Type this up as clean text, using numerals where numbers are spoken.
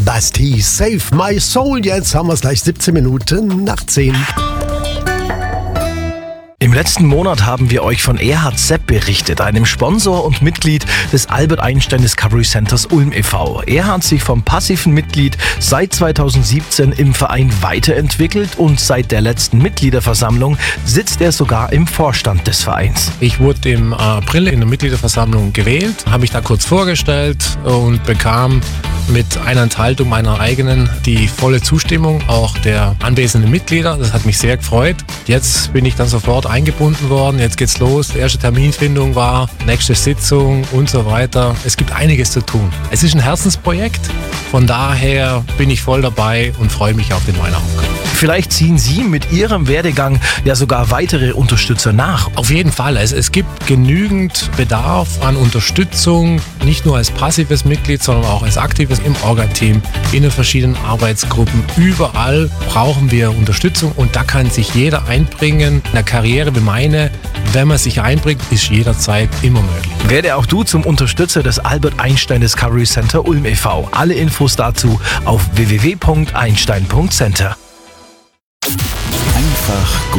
Bastille, Save My Soul. Jetzt haben wir es gleich 17 Minuten nach 10. Im letzten Monat haben wir euch von Erhard Sepp berichtet, einem Sponsor und Mitglied des Albert Einstein Discovery Centers Ulm e.V. Er hat sich vom passiven Mitglied seit 2017 im Verein weiterentwickelt und seit der letzten Mitgliederversammlung sitzt er sogar im Vorstand des Vereins. Ich wurde im April in der Mitgliederversammlung gewählt, habe mich da kurz vorgestellt und bekam mit einer Enthaltung meiner eigenen die volle Zustimmung auch der anwesenden Mitglieder. Das hat mich sehr gefreut. Jetzt bin ich dann sofort eingebunden worden. Jetzt geht's los. Die erste Terminfindung war, nächste Sitzung und so weiter. Es gibt einiges zu tun. Es ist ein Herzensprojekt. Von daher bin ich voll dabei und freue mich auf den neuen Aufgaben. Vielleicht ziehen Sie mit Ihrem Werdegang ja sogar weitere Unterstützer nach. Auf jeden Fall. Es gibt genügend Bedarf an Unterstützung, nicht nur als passives Mitglied, sondern auch als aktives im Orga-Team, in den verschiedenen Arbeitsgruppen. Überall brauchen wir Unterstützung und da kann sich jeder einbringen. Eine Karriere wie meine, wenn man sich einbringt, ist jederzeit immer möglich. Werde auch du zum Unterstützer des Albert Einstein Discovery Center Ulm e.V. Alle Infos dazu auf www.einstein.center. Einfach